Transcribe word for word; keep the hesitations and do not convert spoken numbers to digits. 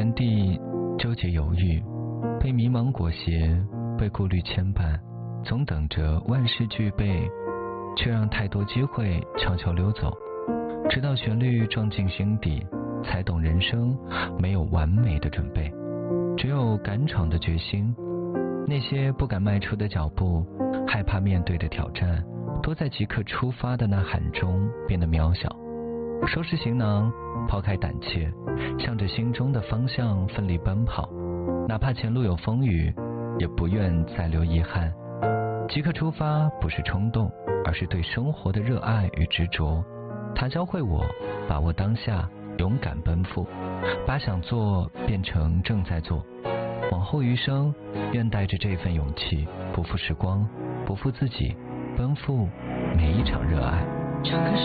原地纠结犹豫，被迷茫裹挟，被顾虑牵绊，总等着万事俱备，却让太多机会悄悄溜走。直到旋律撞进心底，才懂人生没有完美的准备，只有敢闯的决心。那些不敢迈出的脚步，害怕面对的挑战，都在即刻出发的呐喊中变得渺小。收拾行囊，抛开胆怯，向着心中的方向奋力奔跑，哪怕前路有风雨，也不愿再留遗憾。即刻出发不是冲动，而是对生活的热爱与执着。它教会我把握当下，勇敢奔赴，把想做变成正在做。往后余生，愿带着这份勇气，不负时光，不负自己，奔赴每一场热爱。 整个世